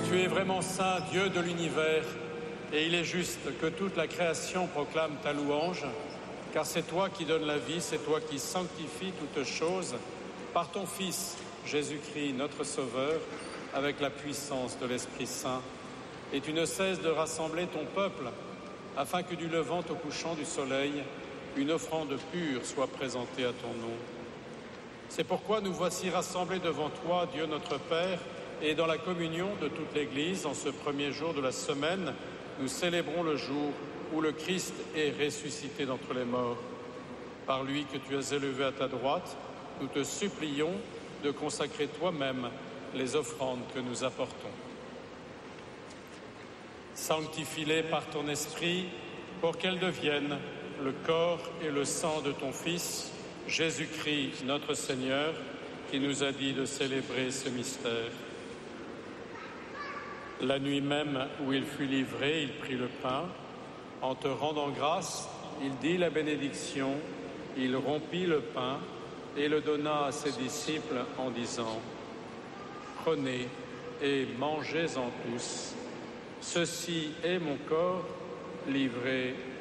Tu es vraiment saint, Dieu de l'univers, et il est juste que toute la création proclame ta louange, car c'est toi qui donnes la vie, c'est toi qui sanctifies toutes choses, par ton Fils, Jésus-Christ, notre Sauveur, avec la puissance de l'Esprit Saint. Et tu ne cesses de rassembler ton peuple, afin que du levant au couchant du soleil, une offrande pure soit présentée à ton nom. C'est pourquoi nous voici rassemblés devant toi, Dieu notre Père, et dans la communion de toute l'Église, en ce premier jour de la semaine, nous célébrons le jour où le Christ est ressuscité d'entre les morts. Par lui que tu as élevé à ta droite, nous te supplions de consacrer toi-même les offrandes que nous apportons. Sanctifie-les par ton Esprit pour qu'elles deviennent le corps et le sang de ton Fils, Jésus-Christ notre Seigneur, qui nous a dit de célébrer ce mystère. La nuit même où il fut livré, il prit le pain. En te rendant grâce, il dit la bénédiction, il rompit le pain et le donna à ses disciples en disant « Prenez et mangez-en tous. Ceci est mon corps livré pour vous. »